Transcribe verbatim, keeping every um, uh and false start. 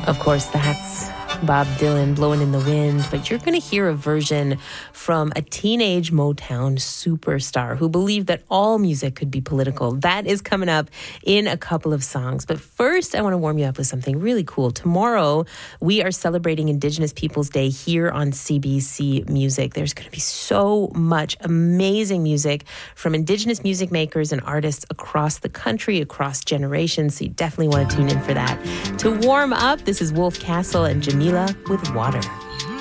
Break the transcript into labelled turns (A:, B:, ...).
A: Of course, that's Bob Dylan, Blowing in the Wind, but you're going to hear a version from a teenage Motown superstar who believed that all music could be political. That is coming up in a couple of songs. But first, I want to warm you up with something really cool. Tomorrow, we are celebrating Indigenous Peoples Day here on C B C Music. There's going to be so much amazing music from Indigenous music makers and artists across the country, across generations. So you definitely want to tune in for that. To warm up, this is Wolf Castle and Jamila with Water.